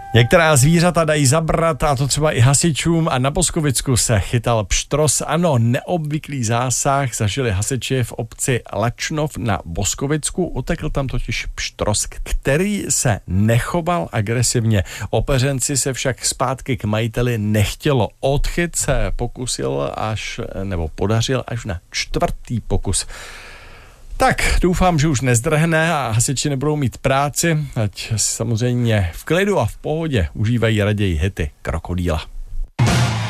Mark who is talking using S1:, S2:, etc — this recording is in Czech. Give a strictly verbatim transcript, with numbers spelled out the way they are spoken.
S1: Některá zvířata dají zabrat, a to třeba i hasičům, a na Boskovicku se chytal pštros. Ano, neobvyklý zásah zažili hasiči v obci Lačnov na Boskovicku. Utekl tam totiž pštros, který se nechoval agresivně. Opeřenci se však zpátky k majiteli nechtělo. Odchyt se pokusil až, nebo podařil až na čtvrtý pokus. Tak, doufám, že už nezdrhne a hasiči nebudou mít práci, ať samozřejmě v klidu a v pohodě užívají raději hity Krokodýla.